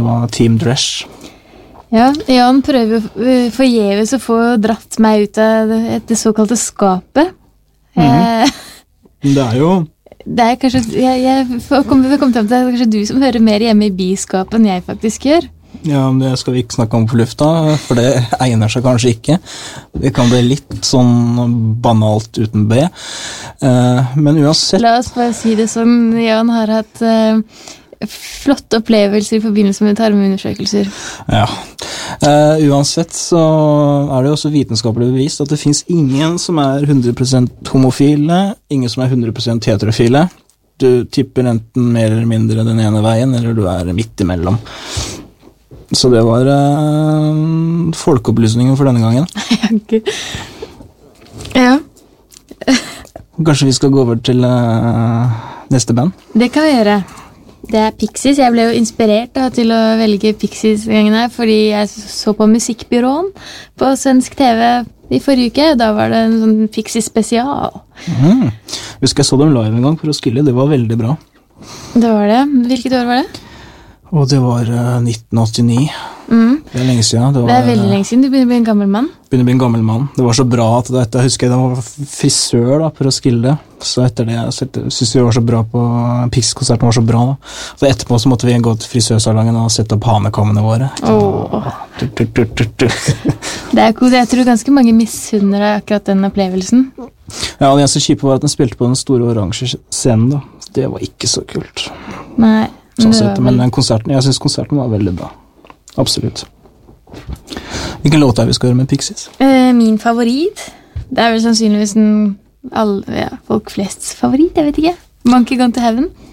Det var Team Dresh. Ja, Jan prøver forgjeves å få dratt meg ut av det såkalte skapet. Det jo... Det kanskje, jeg kommer frem til at det kanskje du som hører mer hjemme i biskapet enn jeg faktisk gjør. Ja, men det skal vi ikke snakke om på lufta, for det egner seg kanskje ikke. Det kan bli litt sånn banalt uten B. Men uansett... La oss bare si det sånn, Jan har hatt flotte opplevelser i forbindelse med tarmundersøkelser. Ja. Uansett så det jo også vitenskapelig bevist at det finnes ingen som 100% homofile, ingen som 100% heterofile. Du tipper enten mer eller mindre den ene veien, eller du midt imellom. Så det var folkeopplysningen for denne gangen. Ja. Kanskje vi skal gå over til neste band? Det kan vi gjøre. Det Pixies. Jeg ble jo inspirert til å velge Pixies-gangene fordi jeg så på Musikkbyråen på svensk TV i forrige uke. Da var det en sånn Pixies-spesial. Husker jeg så dem live en gang for å spille. Det var veldig bra. Det var det. Hvilket år var det? Og det var 1989. Det lenge siden. Det veldig lenge siden. Du begynner å bli en gammel mann. Begynner å bli en gammel mann. Det var så bra at jeg husker jeg var frisør da, for å skille. Så etter det, jeg synes vi var så bra på Pixies-konserten var så bra da. Så etterpå så måtte vi gå til frisørsalongen og sette opp hanekommene våre. Det cool. Jeg tror ganske mange misunner deg akkurat den opplevelsen. Ja, det eneste kjipe var at den spilte på den store oransje scenen da. Det var ikke så kult. Nei. Sånn sett, men den konserten, jeg synes konserten var veldig bra. Absolutt. Hvilken låt vi skal høre med Pixies? Min favoritt. Det vel sannsynligvis folk flests favoritt, jeg vet ikke. Monkey Gone to Heaven.